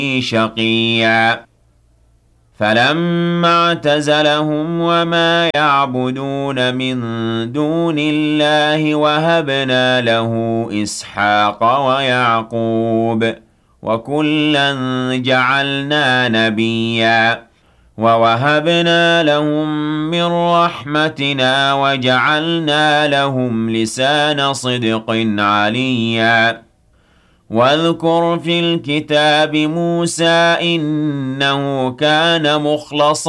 شقيا فلما اعتزلهم وما يعبدون من دون الله وهبنا له إسحاق ويعقوب وكلا جعلنا نبيا ووهبنا لهم من رحمتنا وجعلنا لهم لسان صدق عليا واذكر في الكتاب موسى إنه كان مخلصا